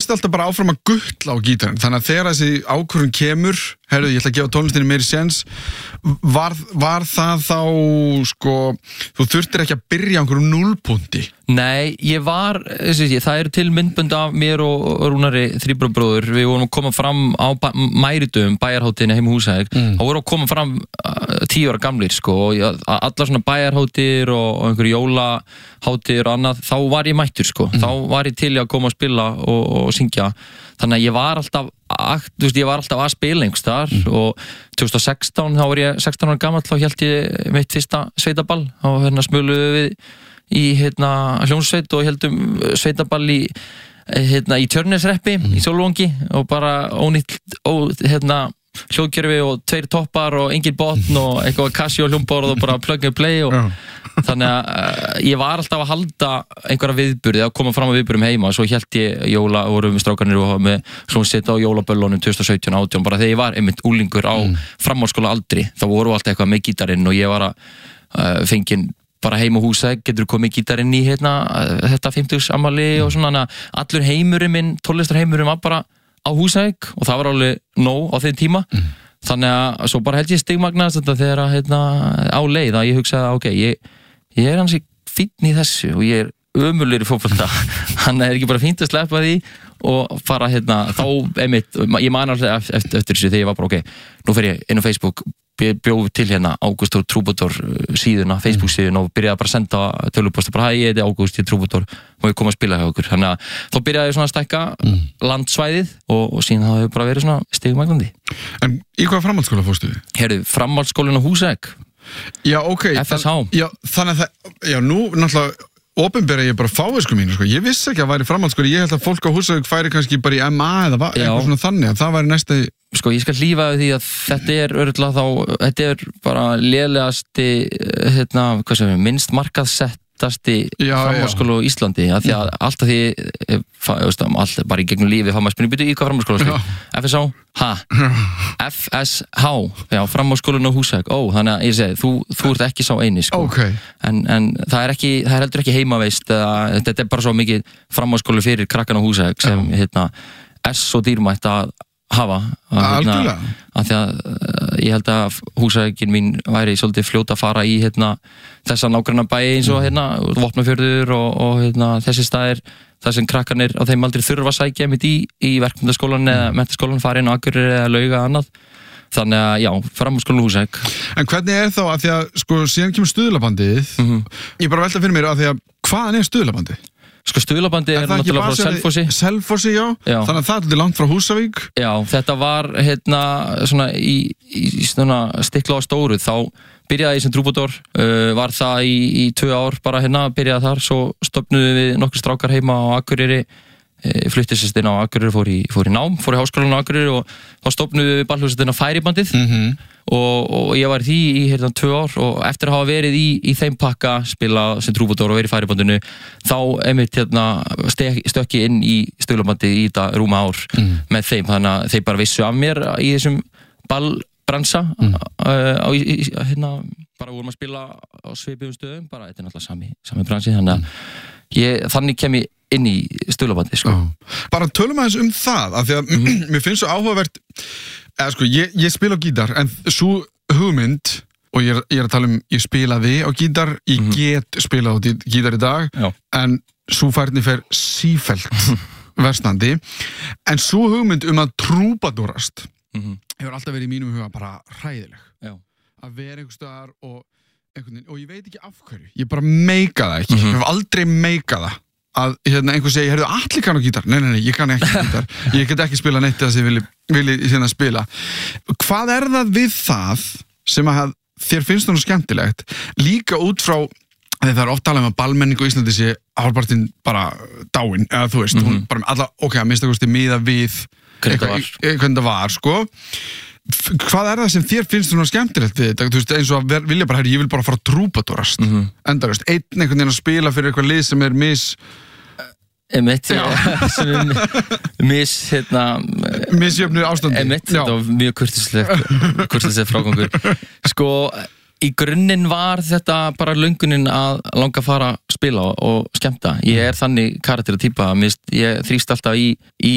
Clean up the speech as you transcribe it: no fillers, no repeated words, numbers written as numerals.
hélst alltaf bara áfram að guttla á gítarinn, þannig að þegar þessi ákvörðun kemur, herðu, ég ætla að gefa tónlistinni meiri séns, var það þá, sko, þú þurftir ekki að byrja á einhverjum núllpunkti? Nei, það eru til myndbönd af mér og Rúnari þríbróður, við vorum að koma fram á Mæridöfum, bæjarhátíðinni heim í Húsavík, þá vorum að koma fram 10 ára gamlir, sko, og allar svona bæjarhátíðir og einhverju jólahátíðir og annað, þá var ég mættur, sko, þá var ég til að koma að spila og syngja, þannig að ég var alltaf að spila einhvers þar og 2016, þá var ég 16 ára gamall, þá hélt ég mitt fyrsta sveitaball og smöluðu við í hljómsveit og heldum sveitaball í Tjörnesreppi í Sólvangi og bara ónýtt hljóðkerfi og 2 toppar og engin botn og eitthvað Casio hljómborð og bara plug and play og þannig að ég var alltaf að halda einhverja viðburði að koma fram á viðburðum heima og svo hélt ég vorum við strákarnir og með hljómsveit á jólaböllunum 2017-18 bara þegar ég var einmitt úlingur á framhaldsskóla aldri þá voru alltaf eitthvað með gítarinn og ég var að fengin bara heim á Húsavík, getur komið gítarinn í þetta 50s afmæli og svona allur heimurinn minn, tónlistarheimurinn var bara á Húsavík og það var alveg nóg á þeim tíma þannig að svo bara held ég stigmagnast þetta þegar á leið að ég hugsaði ok, ég er hansi fínn í þessu og ég er ömurlegur í fótbolta hann er ekki bara fínt að sleppa því og fara þá einmitt, ég man alltaf eftir þessu þegar ég var bara ok, nú fer ég inn á Facebook bjóð til Ágúst Trúbador síðuna, Facebook síðuna og byrjaði bara að senda töluposta, bara hæ, ég heiti Ágúst, ég er Trúbador og ég kom að spila hjá okkur, þannig að þá byrjaði ég svona að stækka landsvæðið og síðan það hefur bara verið svona stigmagnandi. En í hvaða framhaldsskóla fórstu þið? Heyrðu, framhaldsskólinn á Húsavík. Já, ok. FSH. Já, þannig að nú náttúrulega opinbera ég bara fávisku mínu, sko. Ég vissi ekki að væri framhaldsskóli, ég held að fólk á Húsavík færi kannski bara í MA eða eitthvað svona þannig, að það væri næsta Sko, ég skal hlífa því að þetta er örugglega þetta er bara lélegasti, minnst markaðsettasti framhaldsskóli á Íslandi, af því að alltaf því, bara í gegnum lífi, maður spyrir, í hvað framhaldsskóla FSH? FSH, já, framhaldsskólinn á Húsavík, þannig að ég segi, þú ert ekki sá eini, sko. Okay. En það er heldur ekki heimaveist, þetta er bara svo mikið framhaldsskóli fyrir krakkan á Húsavík sem, svo dýrmætt að hafa að því að ég held að Húsavíkin mín væri svolítið fljóta að fara í þessa nágranna bæi eins og Vopnafjörður og þessi staðir þar sem krakkarnir á þeim aldrei þurfa að sækja mitt í verkmyndaskólan eða menntaskólan fara inn á Akureyri eða Lauga annað þannig að já, framhaldsskólinn á Húsavík. En hvernig er þá að því að sko síðan kemur stuðlabandið ég bara velta fyrir mér að því að hvaðan er stuðlabandið? Sko stuðlabandi er náttúrulega frá Selfossi. Selfossi, já. Þannig að það er langt frá Húsavík. Já, þetta var svona í svona stikla á stóru. Þá byrjaði ég sem trúbador, var það í 2 ár bara byrjaði þar, svo stofnuðu við nokkur strákar heima á Akureyri, fluttist inn á Akureyri, fór í nám, fór í háskólann á Akureyri og þá stofnuðu við ballhúsið inn á Færibandið og ég var í því í 2 ár og eftir að hafa verið í þeim pakka spila sem trúbador og verið í Færibandinu þá einmitt stökki inn í stuðlabandið í þetta rúma ár með þeim, þannig að þeir bara vissu af mér í þessum ballbransa bara vorum að spila á svipuðum stöðum, bara þetta er náttúrulega sami bransi, þannig kem ég inn í stuðlabandi, sko. Bara tölum aðeins það, af því að mér finnst svo áhugavert eða sko, ég spila á gítar en svo hugmynd og ég er að tala ég spilaði á gítar, ég get spilað á gítar í dag en svo færni fer sífellt versnandi en svo hugmynd að trúbadorast hefur alltaf verið í mínum huga bara hræðileg að vera einhvers staðar og ég veit ekki af hverju, ég bara meika það ekki, ég hef aldrei meikað það að einhver segi, heyrðu, Atli kann á gítar nei, ég kann ekki gítar ég get ekki spila neitt þess að ég vilji spila hvað er það við það sem að þér finnst það skemmtilegt líka út frá að það er oft talað að ballmenning á Íslandi sé hálfpartinn bara dáin eða þú veist, hún bara alla, ok, að minnstakosti miða við hvernig það var, sko hvað er það sem þér finnst það skemmtilegt við þetta, þú veist, eins og að vilja bara, ég vil bara fara að trúbadorast endarast, einhvern veginn að spila fyrir eitthvað lið sem er Emitt, sem misjöfnu ástandi. Emitt, þetta var mjög kurtislega frágangur. Sko, í grunninn var þetta bara löngunin að langa að fara að spila og skemmta. Ég er þannig karakteratýpa, ég þrýst alltaf í